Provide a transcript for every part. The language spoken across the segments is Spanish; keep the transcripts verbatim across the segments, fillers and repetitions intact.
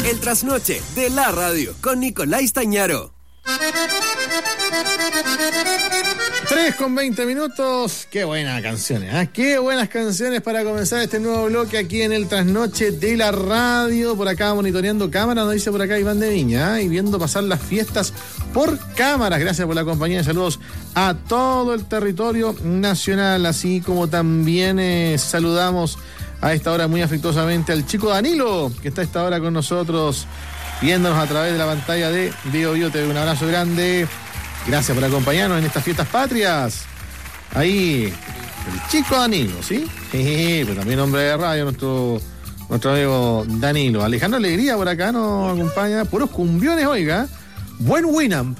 El trasnoche de la radio con Nicolás Stañaro. tres con veinte minutos. Qué buenas canciones, ¿eh? Qué buenas canciones para comenzar este nuevo bloque aquí en el trasnoche de la radio. Por acá monitoreando cámaras, nos dice por acá Iván de Viña, ¿eh? Y viendo pasar las fiestas por cámaras. Gracias por la compañía. Saludos a todo el territorio nacional, así como también eh, saludamos a esta hora muy afectuosamente al chico Danilo, que está a esta hora con nosotros, viéndonos a través de la pantalla de Bio Bio T V. Un abrazo grande. Gracias por acompañarnos en estas fiestas patrias. Ahí, el chico Danilo, ¿sí? Jejeje, pero también hombre de radio, nuestro, nuestro amigo Danilo. Alejandro Alegría por acá nos acompaña. Puros cumbiones, oiga. Buen Winamp.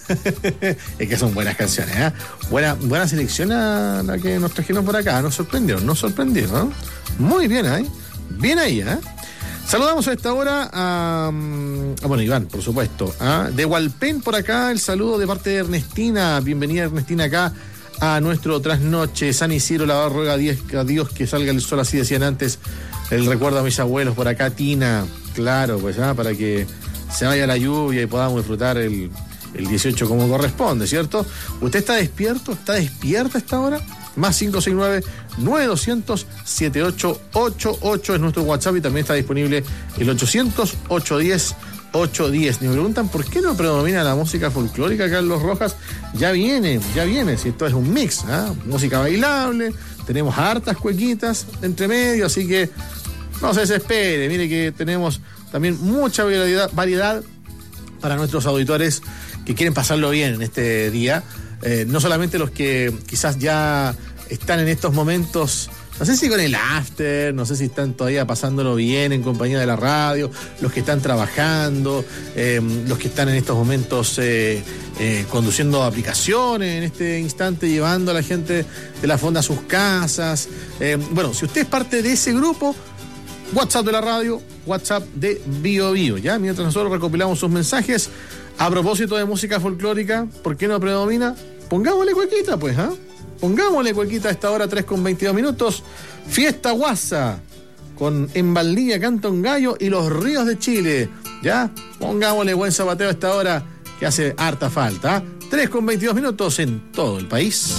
¿eh? Es que son buenas canciones, ¿eh? Buena, buena selección a la que nos trajeron por acá. Nos sorprendieron, nos sorprendieron, ¿no? Muy bien ahí. Bien ahí, ¿eh? Saludamos a esta hora a, a bueno, Iván, por supuesto, ¿ah? De Hualpén por acá, el saludo de parte de Ernestina. Bienvenida, Ernestina, acá a nuestro trasnoche. San Isidro la ruega a Dios que salga el sol, así decían antes. El recuerdo a mis abuelos por acá, Tina. Claro, pues, ¿ah? Para que se vaya la lluvia y podamos disfrutar el, el dieciocho como corresponde, ¿cierto? ¿Usted está despierto? ¿Está despierta a esta hora? Más cinco seis nueve, nueve dos cero cero, siete ocho ocho ocho es nuestro WhatsApp, y también está disponible el ochocientos, ochocientos diez, ochocientos diez. Y me preguntan por qué no predomina la música folclórica, Carlos Rojas. Ya viene, ya viene, si esto es un mix, ¿eh? Música bailable, tenemos hartas cuequitas entre medio, así que no se desespere. Mire que tenemos también mucha variedad, variedad para nuestros auditores que quieren pasarlo bien en este día. Eh, no solamente los que quizás ya están en estos momentos, no sé si con el after, no sé si están todavía pasándolo bien en compañía de la radio, los que están trabajando, eh, los que están en estos momentos eh, eh, conduciendo aplicaciones en este instante, llevando a la gente de la fonda a sus casas. Eh, bueno, si usted es parte de ese grupo, WhatsApp de la radio, WhatsApp de Bio Bio, ¿ya? Mientras nosotros recopilamos sus mensajes. A propósito de música folclórica, ¿por qué no predomina? Pongámosle cuequita, pues, ¿ah? ¿eh? Pongámosle cuequita a esta hora, tres con veintidós minutos. Fiesta Guasa, con En Valdivia canta un gallo y Los Ríos de Chile, ¿ya? Pongámosle buen zapateo a esta hora, que hace harta falta, ¿eh? tres con veintidós minutos en todo el país.